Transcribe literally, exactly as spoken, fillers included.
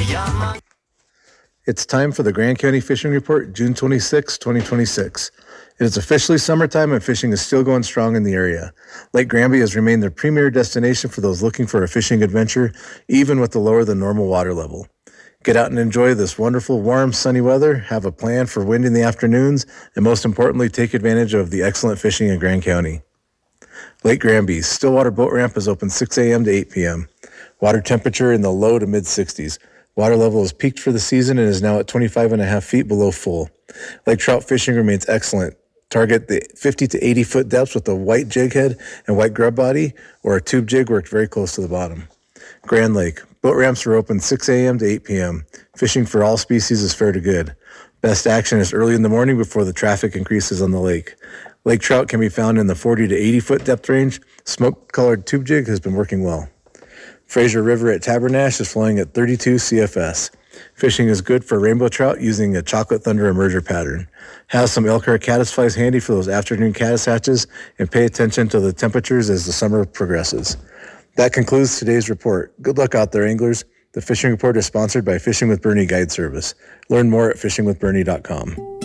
It's time for the Grand County Fishing Report, June twenty-sixth, twenty twenty-six. It is officially summertime and fishing is still going strong in the area. Lake Granby has remained the premier destination for those looking for a fishing adventure, even with the lower than normal water level. Get out and enjoy this wonderful, warm, sunny weather, have a plan for wind in the afternoons, and most importantly, take advantage of the excellent fishing in Grand County. Lake Granby, Stillwater Boat Ramp is open six a.m. to eight p.m. Water temperature in the low to mid sixties. Water level has peaked for the season and is now at twenty-five and a half feet below full. Lake trout fishing remains excellent. Target the fifty to eighty foot depths with a white jig head and white grub body, or a tube jig worked very close to the bottom. Grand Lake, boat ramps are open six a.m. to eight p.m. Fishing for all species is fair to good. Best action is early in the morning before the traffic increases on the lake. Lake trout can be found in the forty to eighty foot depth range. Smoke-colored tube jig has been working well. Fraser River at Tabernash is flowing at thirty-two C F S. Fishing is good for rainbow trout using a chocolate thunder emerger pattern. Have some Elkhart caddisflies handy for those afternoon caddis hatches, and pay attention to the temperatures as the summer progresses. That concludes today's report. Good luck out there, anglers. The Fishing Report is sponsored by Fishing with Bernie Guide Service. Learn more at fishing with bernie dot com.